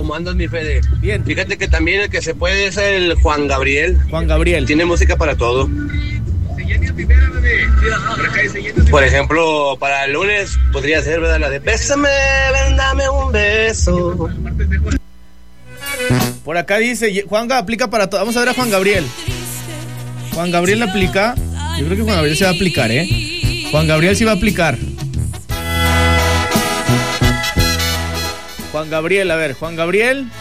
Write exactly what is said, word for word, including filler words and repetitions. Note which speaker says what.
Speaker 1: ¿Cómo andas, mi Fede?
Speaker 2: Bien.
Speaker 1: Fíjate que también el que se puede es el Juan Gabriel.
Speaker 2: Juan Gabriel.
Speaker 1: Tiene música para todo. Por ejemplo, para el lunes podría ser, ¿verdad? La de Bésame, ven, dame un beso.
Speaker 2: Por acá dice, Juanga aplica para todo. Vamos a ver a Juan Gabriel. Juan Gabriel aplica. Yo creo que Juan Gabriel se va a aplicar, ¿eh? Juan Gabriel sí va a aplicar. Juan Gabriel, a ver, Juan Gabriel.